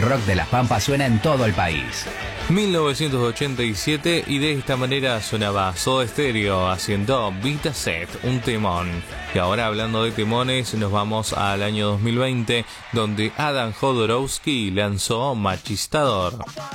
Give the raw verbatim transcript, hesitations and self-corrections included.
rock de las Pampas suena en todo el país. mil novecientos ochenta y siete, y de esta manera sonaba Soda Stereo haciendo Vita Set, un temón. Y ahora, hablando de temones, nos vamos al año dos mil veinte, donde Adam Jodorowsky lanzó Machistador.